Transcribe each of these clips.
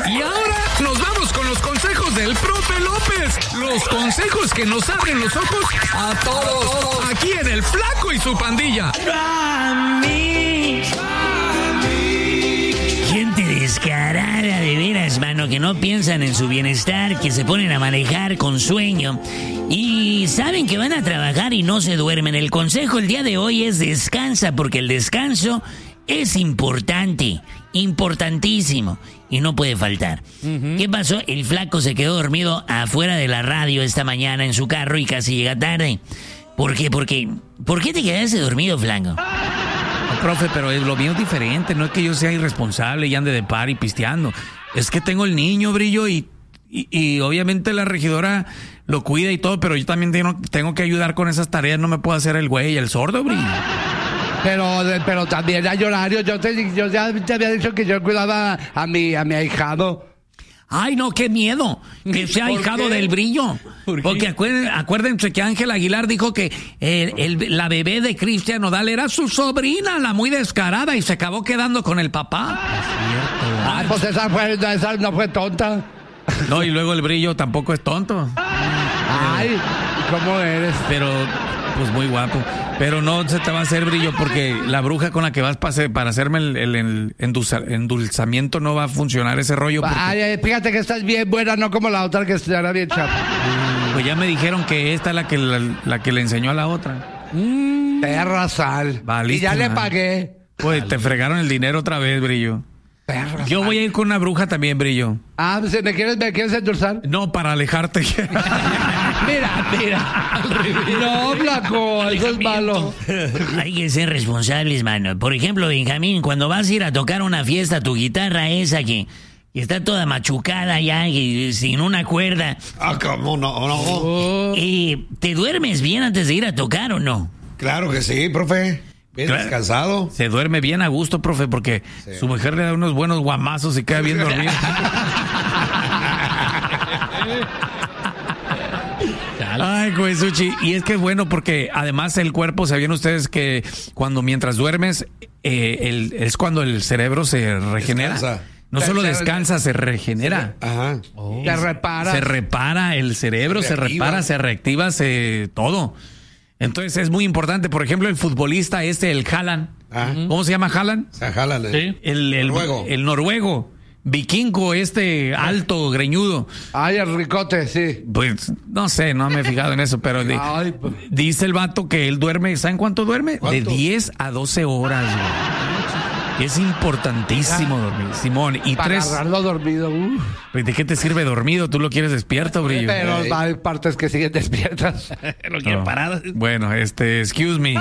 Y ahora nos vamos con los consejos del profe López. Los consejos que nos abren los ojos a todos. Aquí en El Flaco y su pandilla. Gente descarada de veras, mano, que no piensan en su bienestar, que se ponen a manejar con sueño y saben que van a trabajar y no se duermen. El consejo el día de hoy es descansa, porque el descanso es importante, importantísimo y no puede faltar. ¿Qué pasó? El Flaco se quedó dormido afuera de la radio esta mañana en su carro y casi llega tarde. ¿Por qué? ¿Por qué te quedaste dormido, Flaco? No, profe, pero lo mío es diferente. No es que yo sea irresponsable y ande de par y pisteando. Es que tengo el niño, Brillo, y obviamente la regidora lo cuida y todo, pero yo también tengo que ayudar con esas tareas. No me puedo hacer el güey, el sordo, Brillo. Pero también hay horario. Yo ya te había dicho que yo cuidaba a mi ahijado. Ay, no, qué miedo que sea ahijado del Brillo. Porque acuérdense que Ángel Aguilar dijo que la bebé de Cristian Nodal era su sobrina, la muy descarada, y se acabó quedando con el papá. Ah, pues esa no fue tonta. No, y luego el Brillo tampoco es tonto. Ay, ¿cómo eres? Pero, pues muy guapo. Pero no se te va a hacer, Brillo, porque la bruja con la que vas para hacerme el endulzamiento no va a funcionar ese rollo. Porque... Ay, fíjate que estás bien buena, no como la otra que estará bien chapa. Pues ya me dijeron que esta es la que le enseñó a la otra. Perra sal. Valiste, y ya le man. pagué. Pues te fregaron el dinero otra vez, Brillo. Perra Yo sal. voy a ir con una bruja también, Brillo. Ah, ¿me quieres endulzar? No, para alejarte. Mira. No, Flaco, eso es malo. Hay que ser responsables, mano. Por ejemplo, Benjamín, cuando vas a ir a tocar una fiesta, tu guitarra esa que está toda machucada ya, sin una cuerda. Ah, ¿cómo no? ¿Te duermes bien antes de ir a tocar o no? Claro que sí, profe. Bien descansado. Se duerme bien a gusto, profe, porque su mujer le da unos buenos guamazos y queda bien dormido. Ay, Coesuchi. Y es que es bueno porque además el cuerpo, ¿sabían ustedes que mientras duermes, es cuando el cerebro se regenera? Descansa. No solo descansa, se regenera. Ajá. Te repara. Se repara el cerebro, se reactiva, todo. Entonces es muy importante. Por ejemplo, el futbolista el Haaland. ¿Cómo se llama Haaland? Haaland. Sí. El noruego. Vikingo, alto, greñudo. Ay, el ricote, sí. Pues, no sé, no me he fijado en eso, pero dice el vato que él duerme, ¿saben cuánto duerme? ¿Cuánto? De 10 a 12 horas, güey. Es importantísimo dormir, Simón. Y para agarrarlo dormido. ¿De qué te sirve dormido? Tú lo quieres despierto, Brillo. Pero hay partes que siguen despiertas. Lo quieren parado. Bueno, excuse me.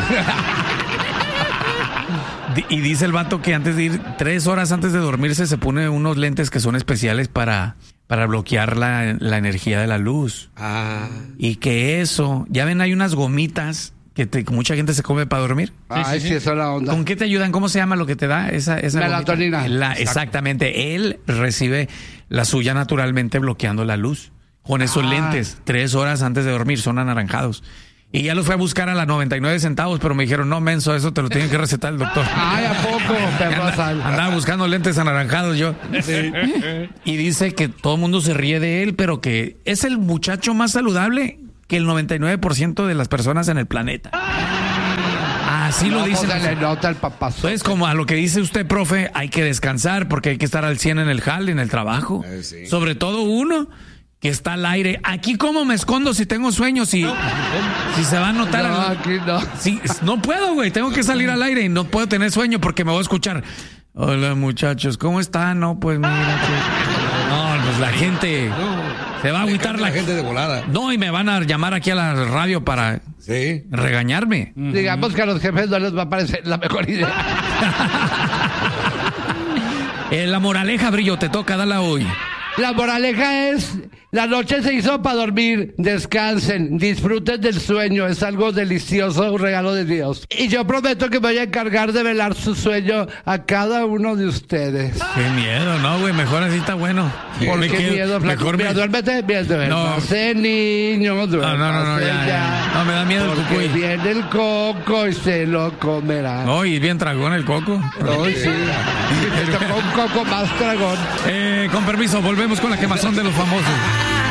Y dice el vato que antes de ir, 3 horas antes de dormirse, se pone unos lentes que son especiales para bloquear la energía de la luz. Y que eso, ya ven, hay unas gomitas que mucha gente se come para dormir. Ay, sí, eso es la onda. ¿Con qué te ayudan? ¿Cómo se llama lo que te da esa melatonina? Exactamente. Él recibe la suya naturalmente bloqueando la luz. Con esos lentes, 3 horas antes de dormir, son anaranjados. Y ya los fui a buscar a las 99 centavos, pero me dijeron, no, menso, eso te lo tiene que recetar el doctor. Ay, ¿a poco? Andaba buscando lentes anaranjados yo. Sí. Y dice que todo el mundo se ríe de él, pero que es el muchacho más saludable que el 99% de las personas en el planeta. Así lo dicen. Pues le nota el papazo. Entonces, como a lo que dice usted, profe, hay que descansar porque hay que estar al 100 en el jale, en el trabajo. Sí. Sobre todo uno que está al aire. Aquí, ¿cómo me escondo si tengo sueños? Si se va a notar. No, aquí no. Sí, no puedo, güey. Tengo que salir al aire y no puedo tener sueño porque me voy a escuchar. Hola, muchachos, ¿cómo están? No, pues mira. No, pues la gente se va a agüitar. La gente de volada. No, y me van a llamar aquí a la radio para regañarme. Digamos que a los jefes no les va a parecer la mejor idea. La moraleja, Brillo, te toca, dala hoy. La moraleja es, la noche se hizo para dormir, descansen, disfruten del sueño, es algo delicioso, un regalo de Dios. Y yo prometo que me voy a encargar de velar su sueño a cada uno de ustedes. Qué miedo, no, güey, mejor así está bueno. ¿Por qué miedo, flaco? Mira, duérmete, No. Niño, duérmete. No, ya. No, me da miedo el Porque cucuy. viene el coco y se lo comerá. No, y bien tragón el coco. Hoy sí. Me tocó un coco más dragón. Con permiso, volvemos con la quemazón de los famosos.